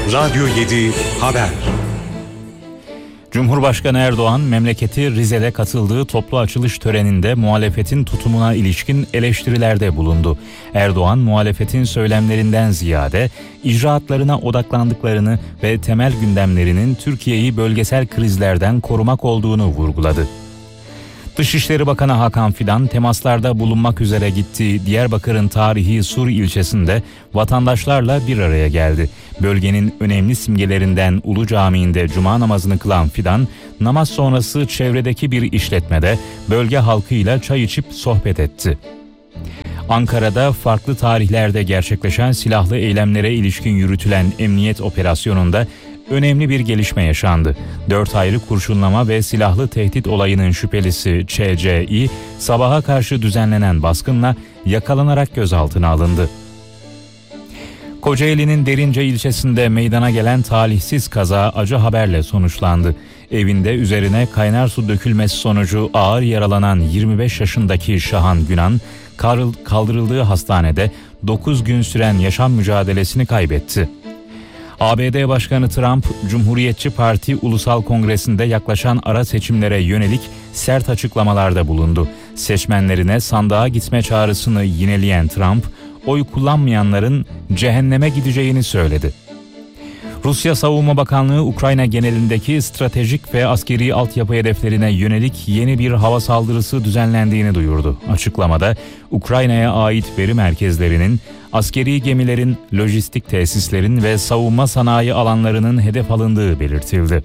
Radyo 7 Haber. Cumhurbaşkanı Erdoğan memleketi Rize'de katıldığı toplu açılış töreninde muhalefetin tutumuna ilişkin eleştirilerde bulundu. Erdoğan muhalefetin söylemlerinden ziyade icraatlarına odaklandıklarını ve temel gündemlerinin Türkiye'yi bölgesel krizlerden korumak olduğunu vurguladı. Dışişleri Bakanı Hakan Fidan temaslarda bulunmak üzere gittiği Diyarbakır'ın tarihi Sur ilçesinde vatandaşlarla bir araya geldi. Bölgenin önemli simgelerinden Ulu Camii'nde cuma namazını kılan Fidan, namaz sonrası çevredeki bir işletmede bölge halkıyla çay içip sohbet etti. Ankara'da farklı tarihlerde gerçekleşen silahlı eylemlere ilişkin yürütülen emniyet operasyonunda önemli bir gelişme yaşandı. 4 ayrı kurşunlama ve silahlı tehdit olayının şüphelisi ÇCİ, sabaha karşı düzenlenen baskınla yakalanarak gözaltına alındı. Kocaeli'nin Derince ilçesinde meydana gelen talihsiz kaza acı haberle sonuçlandı. Evinde üzerine kaynar su dökülmesi sonucu ağır yaralanan 25 yaşındaki Şahan Günan, kaldırıldığı hastanede 9 gün süren yaşam mücadelesini kaybetti. ABD Başkanı Trump, Cumhuriyetçi Parti Ulusal Kongresi'nde yaklaşan ara seçimlere yönelik sert açıklamalarda bulundu. Seçmenlerine sandığa gitme çağrısını yineleyen Trump, oy kullanmayanların cehenneme gideceğini söyledi. Rusya Savunma Bakanlığı, Ukrayna genelindeki stratejik ve askeri altyapı hedeflerine yönelik yeni bir hava saldırısı düzenlendiğini duyurdu. Açıklamada, Ukrayna'ya ait veri merkezlerinin, askeri gemilerin, lojistik tesislerin ve savunma sanayi alanlarının hedef alındığı belirtildi.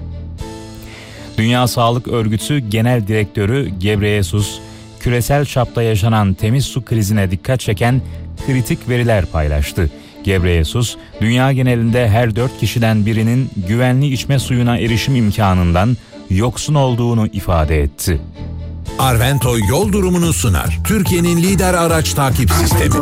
Dünya Sağlık Örgütü Genel Direktörü Gebreyesus, küresel çapta yaşanan temiz su krizine dikkat çeken kritik veriler paylaştı. Gebreyesus, dünya genelinde her 4 kişiden birinin güvenli içme suyuna erişim imkanından yoksun olduğunu ifade etti. Arvento yol durumunu sunar. Türkiye'nin lider araç takip sistemi.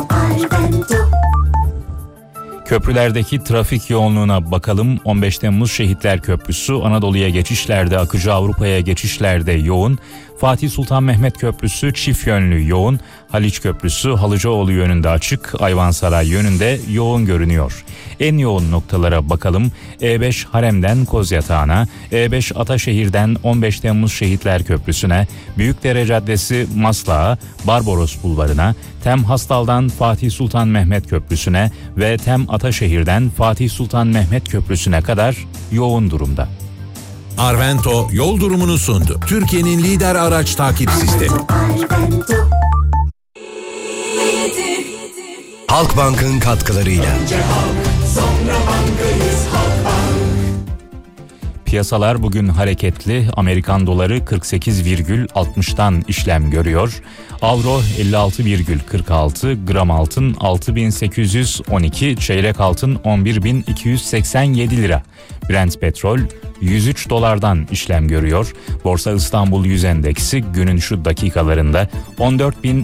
Köprülerdeki trafik yoğunluğuna bakalım. 15 Temmuz Şehitler Köprüsü Anadolu'ya geçişlerde, akıcı Avrupa'ya geçişlerde yoğun. Fatih Sultan Mehmet Köprüsü çift yönlü yoğun. Haliç Köprüsü Halıcıoğlu yönünde açık, Ayvansaray yönünde yoğun görünüyor. En yoğun noktalara bakalım. E5 Harem'den Kozyatağı'na, E5 Ataşehir'den 15 Temmuz Şehitler Köprüsü'ne, Büyükdere Caddesi Maslak'a, Barbaros Bulvarı'na, Tem Hastal'dan Fatih Sultan Mehmet Köprüsü'ne ve Tem Ataşehir'den Fatih Sultan Mehmet Köprüsü'ne kadar yoğun durumda. Arvento yol durumunu sundu. Türkiye'nin lider araç takip sistemi. Halkbank'ın katkılarıyla. Piyasalar bugün hareketli. Amerikan doları 48,60'tan işlem görüyor. Avro 56,46, gram altın 6.812, çeyrek altın 11.287 lira. Brent petrol 103 dolardan işlem görüyor. Borsa İstanbul 100 endeksi günün şu dakikalarında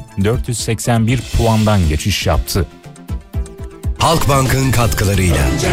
14.481 puandan geçiş yaptı. Halkbank'ın katkılarıyla.